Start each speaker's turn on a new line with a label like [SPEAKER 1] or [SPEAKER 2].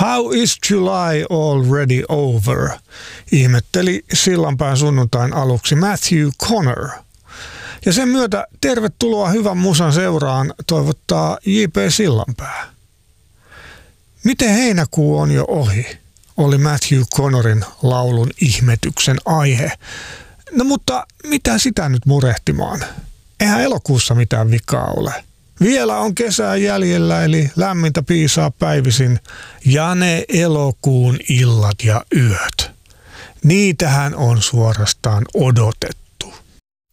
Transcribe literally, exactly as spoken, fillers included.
[SPEAKER 1] How is July already over? Ihmetteli Sillanpään sunnuntain aluksi Matthew Connor. Ja sen myötä tervetuloa hyvän musan seuraan toivottaa J P Sillanpää. Miten heinäkuu on jo ohi, oli Matthew Connorin laulun ihmetyksen aihe. No mutta mitä sitä nyt murehtimaan? Eihän elokuussa mitään vikaa ole. Vielä on kesää jäljellä, eli lämmintä piisaa päivisin, ja ne elokuun illat ja yöt. Niitähän on suorastaan odotettu.